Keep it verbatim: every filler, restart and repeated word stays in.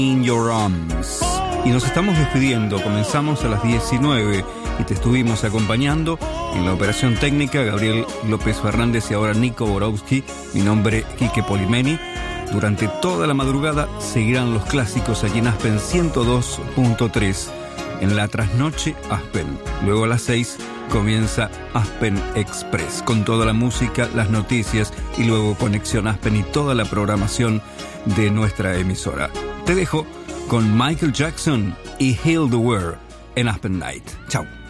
In Your Arms. Y nos estamos despidiendo. Comenzamos a las diecinueve y te estuvimos acompañando en la operación técnica Gabriel López Fernández y ahora Nico Borowski. Mi nombre Quique Polimeni. Durante toda la madrugada seguirán los clásicos aquí en Aspen ciento dos punto tres. En la trasnoche Aspen. Luego a las seis comienza Aspen Express con toda la música, las noticias y luego Conexión Aspen y toda la programación de nuestra emisora. Te dejo con Michael Jackson y Heal the World en Aspen Night. Chao.